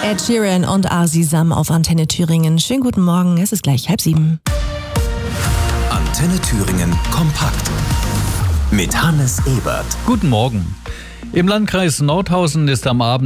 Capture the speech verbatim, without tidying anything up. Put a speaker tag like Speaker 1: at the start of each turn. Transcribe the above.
Speaker 1: Ed Sheeran und Arsisam auf Antenne Thüringen. Schönen guten Morgen, es ist gleich halb sieben.
Speaker 2: Antenne Thüringen kompakt mit Hannes Ebert.
Speaker 3: Guten Morgen. Im Landkreis Nordhausen ist am Abend